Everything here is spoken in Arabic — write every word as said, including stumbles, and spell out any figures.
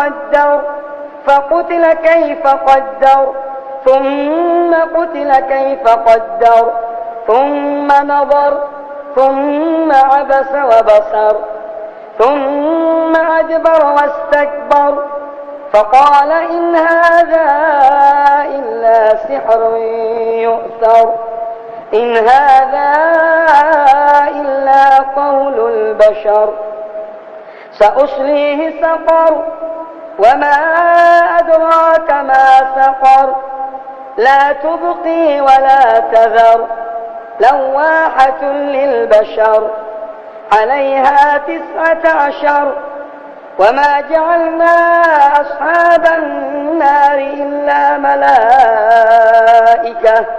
قدر فقتل كيف قدر ثم قتل كيف قدر ثم نظر ثم عبس وبصر ثم أدبر واستكبر فقال إن هذا إلا سحر يؤثر إن هذا إلا قول البشر سأصليه سقر وما أدراك ما سقر لا تبقي ولا تذر لواحة للبشر عليها تسعة عشر وما جعلنا أصحاب النار إلا ملائكة